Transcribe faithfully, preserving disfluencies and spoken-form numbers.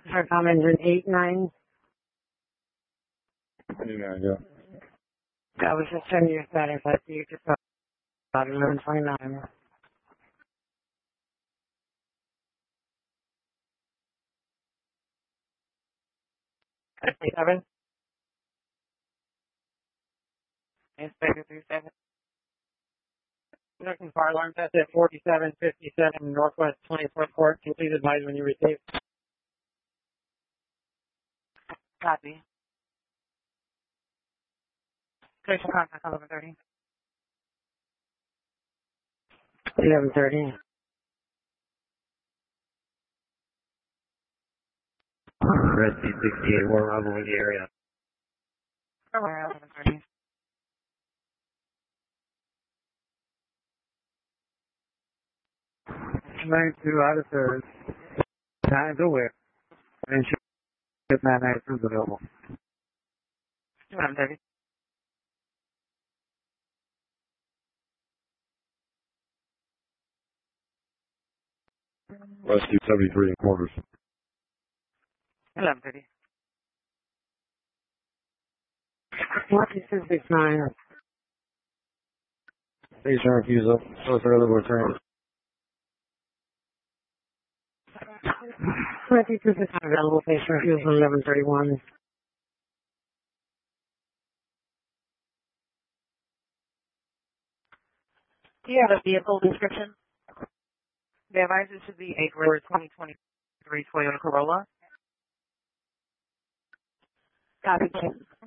Starcom engine eight nine. Yeah, yeah. That was just sending your status. I see you just about eleven twenty-nine. fifty-seven. Inspector three seven. Looking fire alarm test at forty-seven fifty-seven Northwest twenty-fourth Court. Can you please advise when you receive? Copy. Station contact eleven thirty. eleven thirty. Red C sixty-eight, War Bravo in the area. eleven thirty. nine two out of service. Time to wear. And ship nine nine two is available. eleven thirty. Rescue seventy-three and quarters. eleven thirty. What is this six nine? Station refusal. So it's early return. twenty-two percent available. Station refusal eleven thirty-one. Do you have a vehicle description? The advisor should be a Ford twenty twenty-three Toyota Corolla. Copy.